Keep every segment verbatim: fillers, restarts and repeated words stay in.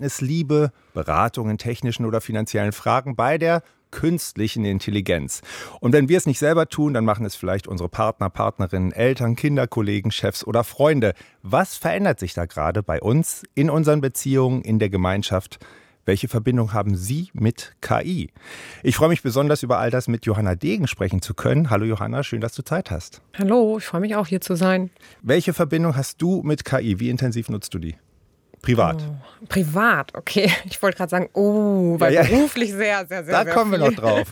Verständnis, Liebe, Beratung in technischen oder finanziellen Fragen bei der künstlichen Intelligenz. Und wenn wir es nicht selber tun, dann machen es vielleicht unsere Partner, Partnerinnen, Eltern, Kinder, Kollegen, Chefs oder Freunde. Was verändert sich da gerade bei uns, in unseren Beziehungen, in der Gemeinschaft? Welche Verbindung haben Sie mit K I? Ich freue mich besonders, über all das mit Johanna Degen sprechen zu können. Hallo Johanna, schön, dass du Zeit hast. Hallo, ich freue mich auch, hier zu sein. Welche Verbindung hast du mit K I? Wie intensiv nutzt du die? Privat. Oh, privat, okay. Ich wollte gerade sagen, oh, weil ja, ja. beruflich sehr, sehr, sehr, Da sehr kommen viel. wir noch drauf.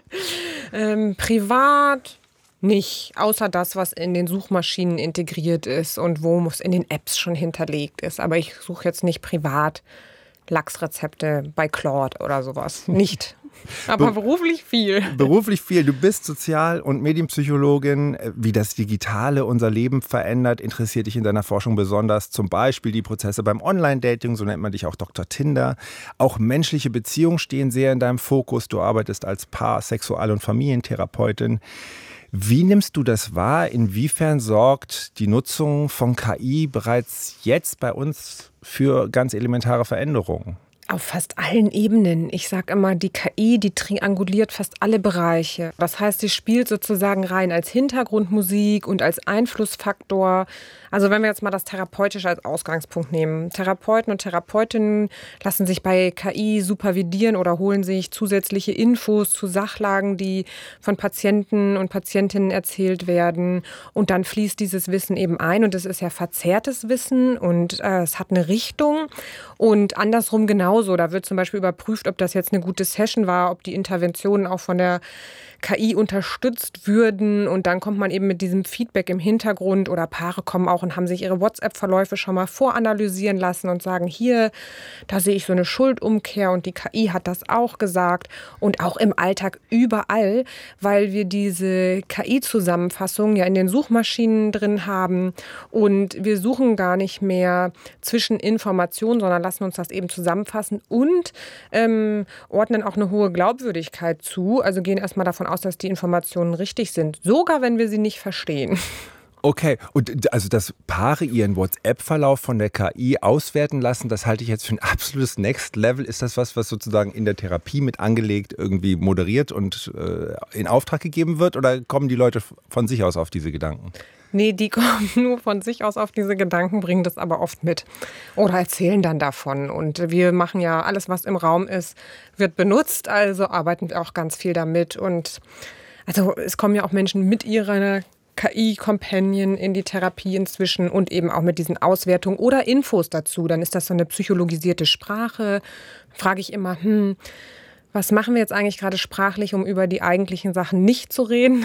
ähm, privat nicht, außer das, was in den Suchmaschinen integriert ist und wo es in den Apps schon hinterlegt ist. Aber ich suche jetzt nicht privat Lachsrezepte bei Claude oder sowas. Nicht. Aber Be- beruflich viel. Beruflich viel. Du bist Sozial- und Medienpsychologin. Wie das Digitale unser Leben verändert, interessiert dich in deiner Forschung besonders. Zum Beispiel die Prozesse beim Online-Dating, so nennt man dich auch Doktor Tinder. Auch menschliche Beziehungen stehen sehr in deinem Fokus. Du arbeitest als Paar-, Sexual- und Familientherapeutin. Wie nimmst du das wahr? Inwiefern sorgt die Nutzung von K I bereits jetzt bei uns für ganz elementare Veränderungen? Auf fast allen Ebenen. Ich sage immer, die K I, die trianguliert fast alle Bereiche. Das heißt, sie spielt sozusagen rein als Hintergrundmusik und als Einflussfaktor. Also wenn wir jetzt mal das Therapeutische als Ausgangspunkt nehmen. Therapeuten und Therapeutinnen lassen sich bei K I supervidieren oder holen sich zusätzliche Infos zu Sachlagen, die von Patienten und Patientinnen erzählt werden. Und dann fließt dieses Wissen eben ein. Und es ist ja verzerrtes Wissen und äh, es hat eine Richtung. Und andersrum genauso. Da wird zum Beispiel überprüft, ob das jetzt eine gute Session war, ob die Interventionen auch von der K I unterstützt würden. Und dann kommt man eben mit diesem Feedback im Hintergrund oder Paare kommen auch und haben sich ihre WhatsApp-Verläufe schon mal voranalysieren lassen und sagen, hier, da sehe ich so eine Schuldumkehr und die K I hat das auch gesagt. Und auch im Alltag überall, weil wir diese K I-Zusammenfassung ja in den Suchmaschinen drin haben. Und wir suchen gar nicht mehr zwischen Informationen, sondern lassen uns das eben zusammenfassen und ähm, ordnen auch eine hohe Glaubwürdigkeit zu. Also gehen erstmal davon aus, dass die Informationen richtig sind, sogar wenn wir sie nicht verstehen. Okay, und also dass Paare ihren WhatsApp-Verlauf von der K I auswerten lassen, das halte ich jetzt für ein absolutes Next Level. Ist das was, was sozusagen in der Therapie mit angelegt irgendwie moderiert und äh, in Auftrag gegeben wird? Oder kommen die Leute von sich aus auf diese Gedanken? Nee, die kommen nur von sich aus auf diese Gedanken, bringen das aber oft mit oder erzählen dann davon. Und wir machen ja alles, was im Raum ist, wird benutzt, also arbeiten wir auch ganz viel damit. Und also es kommen ja auch Menschen mit ihrer K I-Companion in die Therapie inzwischen und eben auch mit diesen Auswertungen oder Infos dazu. Dann ist das so eine psychologisierte Sprache. Frage ich immer, hm, was machen wir jetzt eigentlich gerade sprachlich, um über die eigentlichen Sachen nicht zu reden?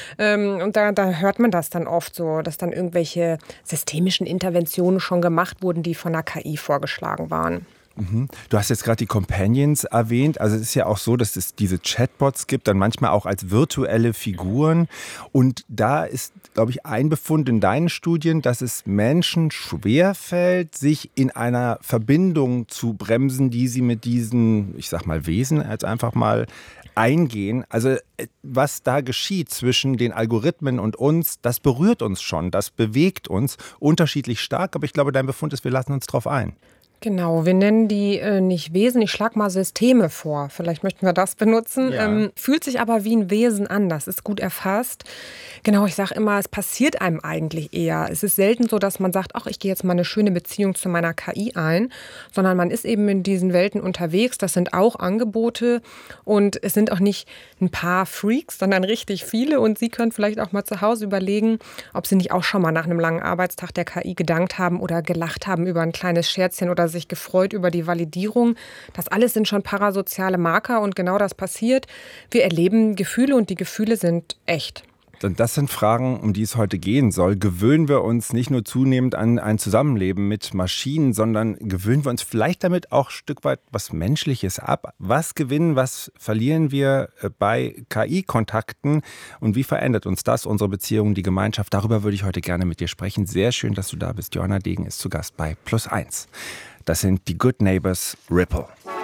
Und da, da hört man das dann oft so, dass dann irgendwelche systemischen Interventionen schon gemacht wurden, die von der K I vorgeschlagen waren. Du hast jetzt gerade die Companions erwähnt. Also es ist ja auch so, dass es diese Chatbots gibt, dann manchmal auch als virtuelle Figuren. Und da ist, glaube ich, ein Befund in deinen Studien, dass es Menschen schwerfällt, sich in einer Verbindung zu bremsen, die sie mit diesen, ich sag mal, Wesen als einfach mal eingehen. Also was da geschieht zwischen den Algorithmen und uns, das berührt uns schon, das bewegt uns unterschiedlich stark. Aber ich glaube, dein Befund ist, wir lassen uns drauf ein. Genau, wir nennen die äh, nicht Wesen, ich schlage mal Systeme vor. Vielleicht möchten wir das benutzen. Ja. Ähm, fühlt sich aber wie ein Wesen an, das ist gut erfasst. Genau, ich sage immer, es passiert einem eigentlich eher. Es ist selten so, dass man sagt, ach, ich gehe jetzt mal eine schöne Beziehung zu meiner K I ein, sondern man ist eben in diesen Welten unterwegs. Das sind auch Angebote und es sind auch nicht ein paar Freaks, sondern richtig viele. Und Sie können vielleicht auch mal zu Hause überlegen, ob Sie nicht auch schon mal nach einem langen Arbeitstag der K I gedankt haben oder gelacht haben über ein kleines Scherzchen oder sich gefreut über die Validierung. Das alles sind schon parasoziale Marker und genau das passiert. Wir erleben Gefühle und die Gefühle sind echt. Das sind Fragen, um die es heute gehen soll. Gewöhnen wir uns nicht nur zunehmend an ein Zusammenleben mit Maschinen, sondern gewöhnen wir uns vielleicht damit auch ein Stück weit was Menschliches ab? Was gewinnen, was verlieren wir bei K I-Kontakten und wie verändert uns das, unsere Beziehungen, die Gemeinschaft? Darüber würde ich heute gerne mit dir sprechen. Sehr schön, dass du da bist. Johanna Degen ist zu Gast bei Plus eins. Das sind die Good Neighbors Ripple.